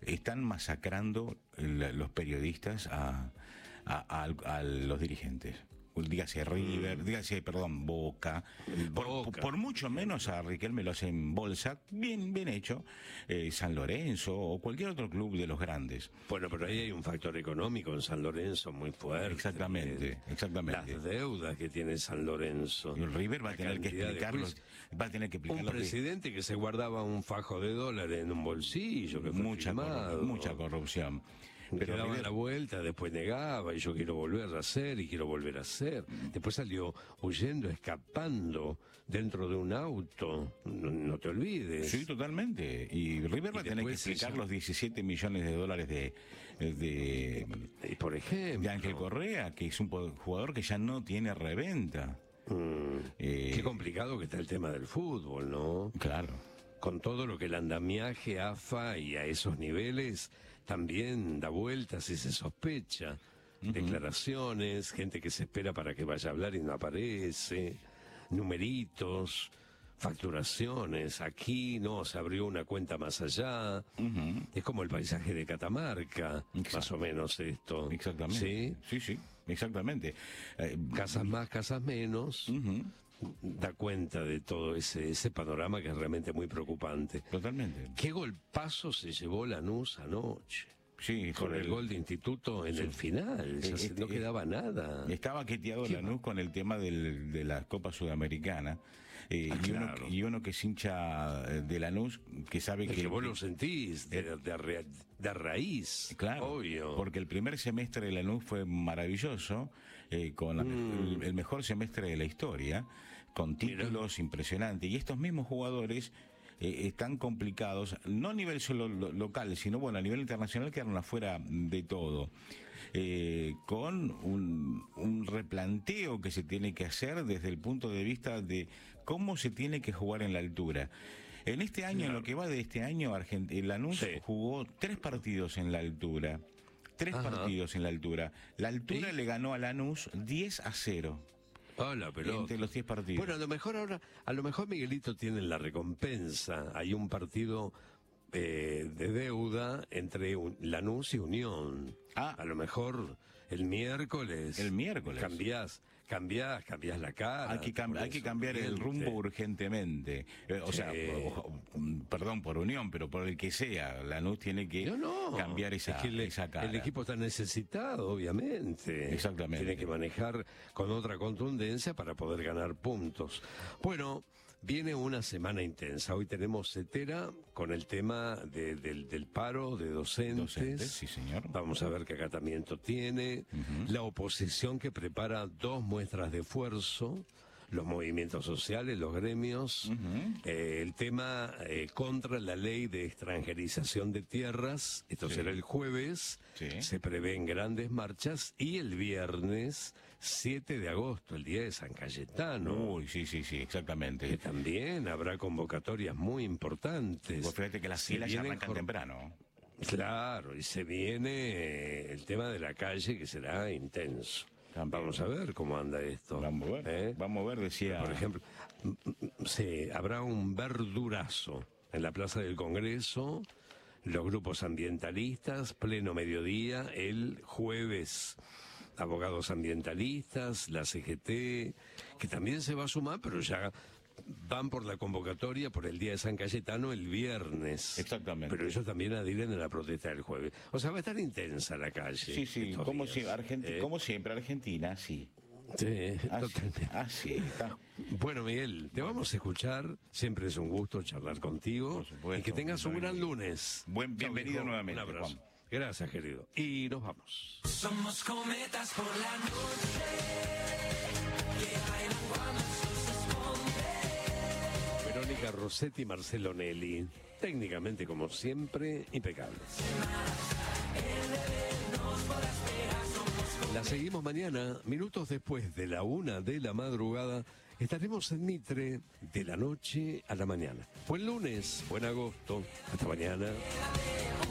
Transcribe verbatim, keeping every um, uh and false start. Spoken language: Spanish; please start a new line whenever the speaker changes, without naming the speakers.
están masacrando la, los periodistas a, a, a, a los dirigentes. Dígase River, mm. dígase, perdón, Boca. Por, Boca. por mucho menos a Riquelme lo hace en bolsa, bien, bien hecho, eh, San Lorenzo o cualquier otro club de los grandes.
Bueno, pero ahí hay un factor económico en San Lorenzo muy fuerte.
Exactamente, eh, exactamente.
Las deudas que tiene San Lorenzo.
Y el River va a tener que explicarlos, va a tener que explicarlos.
Un presidente que... que se guardaba un fajo de dólares en un bolsillo, que fue
mucha, corru mucha corrupción.
Pero daba River... la vuelta, después negaba, y yo quiero volver a hacer, y quiero volver a hacer. Después salió huyendo, escapando, dentro de un auto, no, no te olvides.
Sí, totalmente. Y River va a tener que explicar eso... los diecisiete millones de dólares de... de
y por ejemplo...
de Ángel Correa, que es un jugador que ya no tiene reventa.
Mm, eh... Qué complicado que está el tema del fútbol, ¿no?
Claro.
Con todo lo que el andamiaje, A F A y a esos niveles también da vueltas y se sospecha. Uh-huh. Declaraciones, gente que se espera para que vaya a hablar y no aparece, numeritos, facturaciones, aquí no, se abrió una cuenta más allá. Uh-huh. Es como el paisaje de Catamarca, exacto, más o menos esto.
Exactamente. Sí, sí, sí, exactamente.
Eh, casas más, casas menos. Uh-huh. Da cuenta de todo ese ese panorama que es realmente muy preocupante.
Totalmente.
¿Qué golpazo se llevó Lanús anoche?
Sí,
con el, el gol de Instituto en sí. el final, ya este, no quedaba nada.
Estaba queteado Lanús con el tema del, de la Copa Sudamericana. Eh, ah, y, claro. uno, y uno que es hincha de Lanús, que sabe
es
que...
que vos lo sentís, de, de, de, de raíz,
claro,
obvio.
Porque el primer semestre de Lanús fue maravilloso, eh, con la, mm. el, el mejor semestre de la historia, con títulos Mira. impresionantes. Y estos mismos jugadores... Eh, están complicados, no a nivel solo lo, local, sino bueno, a nivel internacional quedaron afuera de todo, eh, con un, un replanteo que se tiene que hacer desde el punto de vista de cómo se tiene que jugar en la altura. En este año, claro. en lo que va de este año, Argentina, Lanús sí. jugó tres partidos en la altura, tres Ajá. partidos en la altura. La altura ¿Sí? le ganó a Lanús diez a cero.
Hola, pero
entre los diez partidos.
Bueno, a lo mejor ahora, a lo mejor Miguelito tiene la recompensa. Hay un partido eh, de deuda entre un, Lanús y Unión. Ah, a lo mejor el miércoles.
El miércoles.
Cambiás, cambiás, cambiás la cara.
Hay que, cam hay que cambiar el rumbo urgentemente. Eh, o sí. sea, o, o, perdón por Unión, pero por el que sea, Lanús tiene que no, no. cambiar esa,
es que le,
esa cara.
El equipo está necesitado, obviamente.
Exactamente.
Tiene que manejar con otra contundencia para poder ganar puntos. Bueno, viene una semana intensa. Hoy tenemos Cetera con el tema de, del, del paro de docentes.
Docentes, sí señor.
Vamos a ver qué acatamiento tiene. Uh-huh. La oposición que prepara dos muestras de esfuerzo. Los movimientos sociales, los gremios, uh-huh. eh, el tema eh, contra la ley de extranjerización de tierras, esto sí. será el jueves, sí. se prevén grandes marchas, y el viernes siete de agosto, el día de San Cayetano.
Uy, sí, sí, sí, exactamente.
Que también habrá convocatorias muy importantes.
Pues fíjate que las filas ya arrancan con... temprano.
Claro, y se viene el tema de la calle que será intenso. También. Vamos a ver cómo anda esto.
Vamos a ver, ¿eh? Vamos a ver, decía...
Por ejemplo, sí, habrá un verdurazo en la Plaza del Congreso, los grupos ambientalistas, pleno mediodía, el jueves, abogados ambientalistas, la C G T, que también se va a sumar, pero ya... van por la convocatoria por el día de San Cayetano el viernes.
Exactamente.
Pero ellos también adhieren a la protesta del jueves. O sea, va a estar intensa la calle.
Sí, sí, como, si, Argenti eh. como siempre, Argentina, sí.
Sí,
así,
totalmente.
Así está.
Bueno, Miguel, te vamos a escuchar. Siempre es un gusto charlar contigo. Por supuesto. Y que tengas un gran lunes.
Buen, bienvenido
Chau,
nuevamente.
Un abrazo. Juan. Gracias, querido. Y nos vamos.
Somos cometas por la noche que bailan cuando el sol se esconde.
Verónica Rossetti y Marcelo Nelly, técnicamente como siempre, impecables. La seguimos mañana, minutos después de la una de la madrugada, estaremos en Mitre de la noche a la mañana. Buen lunes, buen agosto, hasta mañana.